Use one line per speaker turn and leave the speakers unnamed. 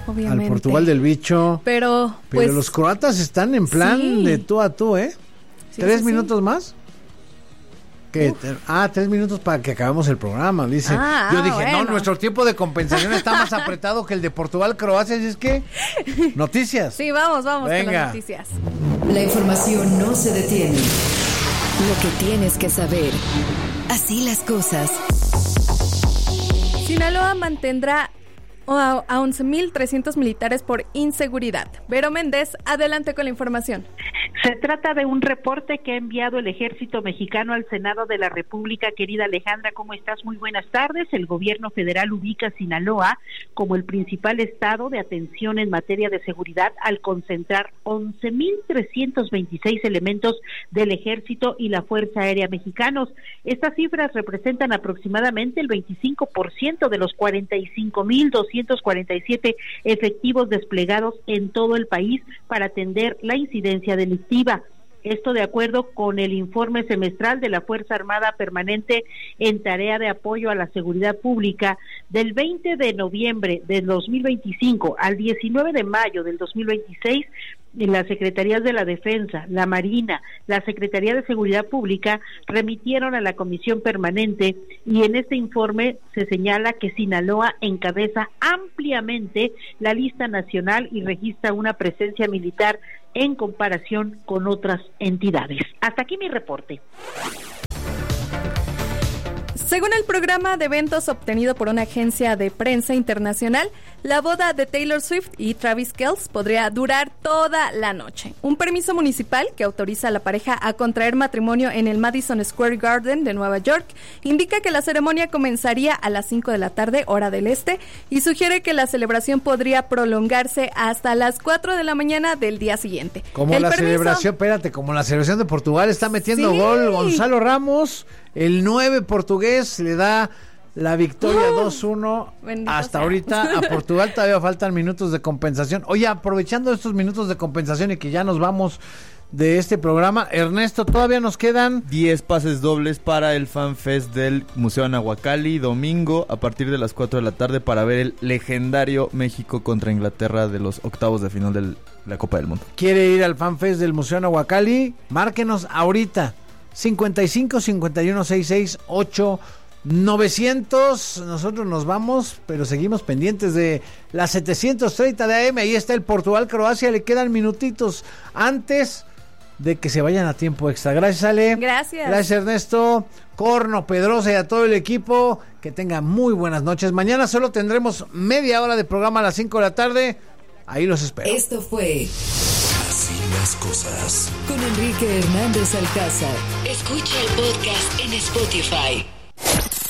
obviamente.
Al Portugal del bicho.
Pero pues,
los croatas están en plan de tú a tú, ¿eh?
Sí,
3
sí,
minutos más. ¿Qué? 3 minutos para que acabemos el programa, dice. Yo dije,
bueno.
no, nuestro tiempo de compensación está más apretado que el de Portugal-Croacia, así es que... Noticias.
Sí, vamos
Venga.
con las noticias.
La información no se detiene.
Lo que tienes que saber. Así las cosas.
Sinaloa mantendrá a 11.300 militares por inseguridad. Vero Méndez, adelante con la información.
Se trata de un reporte que ha enviado el Ejército Mexicano al Senado de la República. Querida Alejandra, ¿cómo estás? Muy buenas tardes. El gobierno federal ubica a Sinaloa como el principal estado de atención en materia de seguridad al concentrar 11.326 elementos del Ejército y la Fuerza Aérea mexicanos. Estas cifras representan aproximadamente el 25% de los 45.247 efectivos desplegados en todo el país para atender la incidencia delictiva. Esto de acuerdo con el informe semestral de la Fuerza Armada Permanente en tarea de apoyo a la seguridad pública del 20 de noviembre del 2025 al 19 de mayo del 2026. Las Secretarías de la Defensa, la Marina, la Secretaría de Seguridad Pública remitieron a la Comisión Permanente y en este informe se señala que Sinaloa encabeza ampliamente la lista nacional y registra una presencia militar en comparación con otras entidades. Hasta aquí mi reporte.
Según el programa de eventos obtenido por una agencia de prensa internacional, la boda de Taylor Swift y Travis Kelce podría durar toda la noche. Un permiso municipal que autoriza a la pareja a contraer matrimonio en el Madison Square Garden de Nueva York indica que la ceremonia comenzaría a las 5 de la tarde, hora del este, y sugiere que la celebración podría prolongarse hasta las 4 de la mañana del día siguiente.
Como la celebración de Portugal está metiendo gol Gonzalo Ramos, el 9 portugués le da la victoria 2-1 hasta ahorita a Portugal. Todavía faltan minutos de compensación. Oye, aprovechando estos minutos de compensación y que ya nos vamos de este programa, Ernesto, todavía nos quedan
10 pases dobles para el FanFest del Museo Nahuacalli, domingo a partir de las 4 de la tarde para ver el legendario México contra Inglaterra de los octavos de final de la Copa del Mundo.
¿Quiere ir al FanFest del Museo Nahuacalli? Márquenos ahorita 55 51 66 8 900. Nosotros nos vamos, pero seguimos pendientes de las 730 de AM. Ahí está el Portugal-Croacia. Le quedan minutitos antes de que se vayan a tiempo extra. Gracias, Ale.
Gracias.
Gracias, Ernesto, Corno, Pedrosa y a todo el equipo. Que tengan muy buenas noches. Mañana solo tendremos media hora de programa a las 5 de la tarde. Ahí los espero.
Esto fue
Así las cosas
con Enrique Hernández Alcázar.
Escucha el podcast en Spotify.